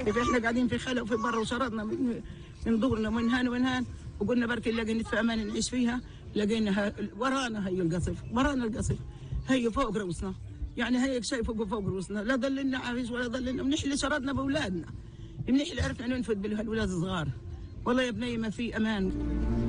احنا قاعدين في خلا وفي برا وشردنا من دورنا ومن هان ومن هان، وقلنا بركي نلاقي نتفى امان نعيش فيها، لقينا ورانا هي القصف، ورانا القصف هي فوق رؤوسنا، يعني هيك شيء فوق رؤوسنا، لا ضللنا عايش ولا ضللنا، بنحلي شردنا باولادنا، بنحلي عرفنا ننفذ بالولاد الصغار، والله يا بني ما في امان.